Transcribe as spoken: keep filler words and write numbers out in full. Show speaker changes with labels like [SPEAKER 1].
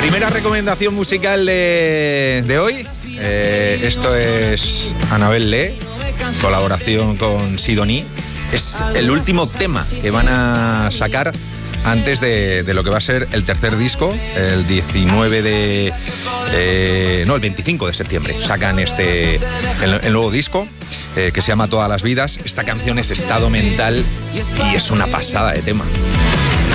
[SPEAKER 1] Primera recomendación musical de, de hoy. Eh, esto es Anabel Lee, colaboración con Sidoní. Es el último tema que van a sacar antes de, de lo que va a ser el tercer disco, el diecinueve de... Eh, no, el veinticinco de septiembre sacan este el, el nuevo disco eh, que se llama Todas las vidas. Esta canción es Estado Mental y es una pasada de tema.